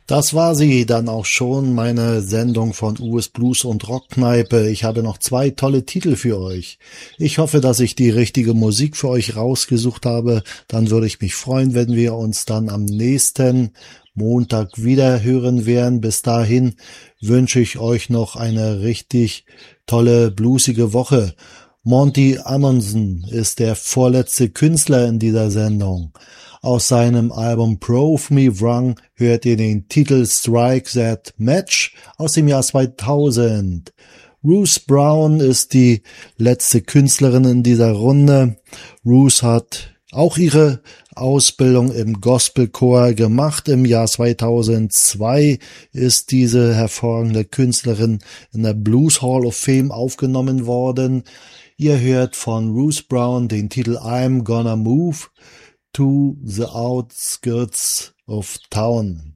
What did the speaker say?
Das war sie dann auch schon, meine Sendung von US Blues und Rockkneipe. Ich habe noch 2 tolle Titel für euch. Ich hoffe, dass ich die richtige Musik für euch rausgesucht habe. Dann würde ich mich freuen, wenn wir uns dann am nächsten Montag wieder hören werden. Bis dahin wünsche ich euch noch eine richtig tolle, bluesige Woche. Monty Amundsen ist der vorletzte Künstler in dieser Sendung. Aus seinem Album Prove Me Wrong hört ihr den Titel Strike That Match aus dem Jahr 2000. Ruth Brown ist die letzte Künstlerin in dieser Runde. Ruth hat auch ihre Ausbildung im Gospelchor gemacht. Im Jahr 2002 ist diese hervorragende Künstlerin in der Blues Hall of Fame aufgenommen worden. Ihr hört von Ruth Brown den Titel I'm Gonna Move to the Outskirts of Town.